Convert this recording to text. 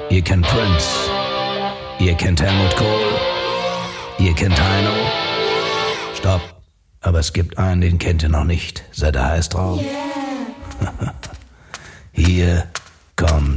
Ihr kennt Prince, ihr kennt Helmut Kohl, ihr kennt Heino. Stopp, aber es gibt einen, den kennt ihr noch nicht. Seid ihr heiß drauf? Yeah. Hier kommt